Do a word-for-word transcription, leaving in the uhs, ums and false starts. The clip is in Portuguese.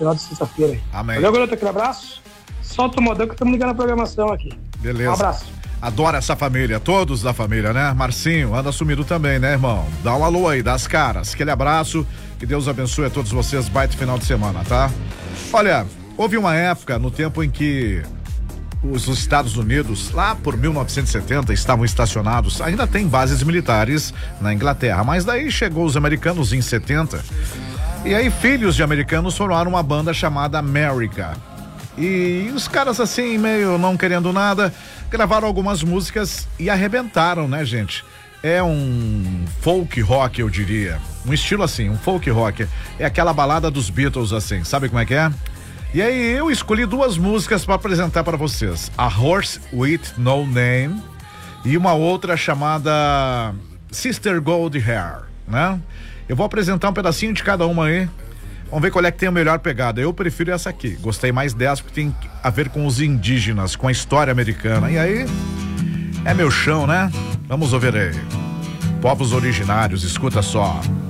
final de sexta-feira. Amém. Valeu, garoto, aquele abraço. Solta o modão que estamos ligando a programação aqui. Beleza. Um abraço. Adoro essa família, todos da família, né? Marcinho, anda sumido também, né, irmão? Dá um alô aí, das caras. Aquele abraço, que Deus abençoe a todos vocês, baita final de semana, tá? Olha, houve uma época no tempo em que os Estados Unidos, lá por mil novecentos e setenta, estavam estacionados, ainda tem bases militares na Inglaterra, mas daí chegou os americanos em setenta, e aí filhos de americanos formaram uma banda chamada America. E os caras assim, meio não querendo nada, gravaram algumas músicas e arrebentaram, né, gente? É um folk rock, eu diria. Um estilo assim, um folk rock. É aquela balada dos Beatles, assim, sabe como é que é? E aí eu escolhi duas músicas para apresentar para vocês. A Horse with No Name e uma outra chamada Sister Gold Hair, né? Eu vou apresentar um pedacinho de cada uma aí. Vamos ver qual é que tem a melhor pegada. Eu prefiro essa aqui. Gostei mais dessa porque tem a ver com os indígenas, com a história americana. E aí, é meu chão, né? Vamos ouvir aí. Povos originários, escuta só.